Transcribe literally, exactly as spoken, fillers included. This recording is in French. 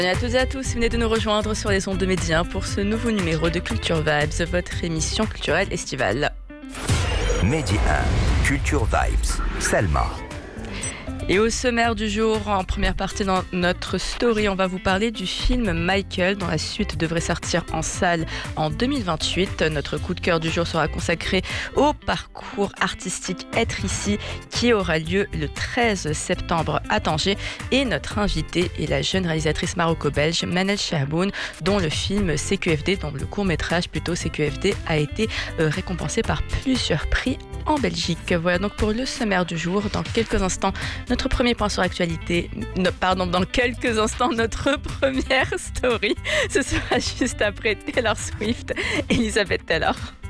Bienvenue à toutes et à tous, venez de nous rejoindre sur les ondes de Média pour ce nouveau numéro de Culture Vibes, votre émission culturelle estivale. Medi un, Culture Vibes, Selma. Et au sommaire du jour, en première partie dans notre story, on va vous parler du film Michael, dont la suite devrait sortir en salle en deux mille vingt-huit. Notre coup de cœur du jour sera consacré au parcours artistique Être ici, qui aura lieu le treize septembre à Tanger. Et notre invitée est la jeune réalisatrice maroco-belge Manel Cherboun, dont le film C Q F D, dont le court-métrage plutôt C Q F D, a été euh, récompensé par plusieurs prix en Belgique. Voilà donc pour le sommaire du jour. Dans quelques instants, notre premier point sur l'actualité. No, pardon, dans quelques instants, notre première story. Ce sera juste après Taylor Swift, Elizabeth Taylor.